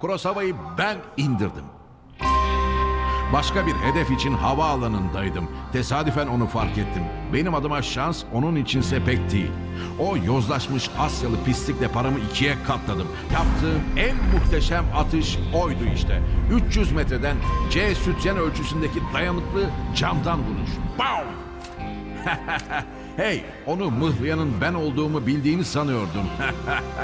Kurosawa'yı ben indirdim. Başka bir hedef için havaalanındaydım. Tesadüfen onu fark ettim. Benim adıma şans, onun içinse pek değil. O yozlaşmış Asyalı pislikle paramı ikiye katladım. Yaptığım en muhteşem atış oydu işte. 300 metreden C sütyen ölçüsündeki dayanıklı camdan vuruş. Bam! Hey, onu mıhlayanın ben olduğumu bildiğini sanıyordum.